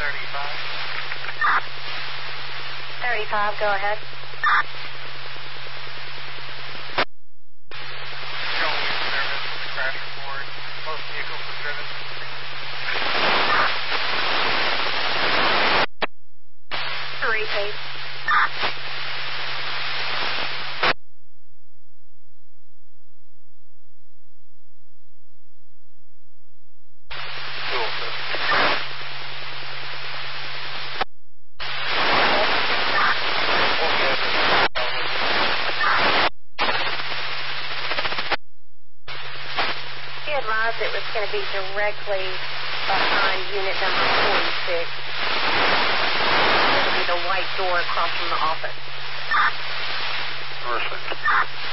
35, go ahead. Showing service, crash report. Both vehicles were driven from the scene. 3, please. He advised it was going to be directly behind unit number 46. It'll be the white door across from the office. Perfect.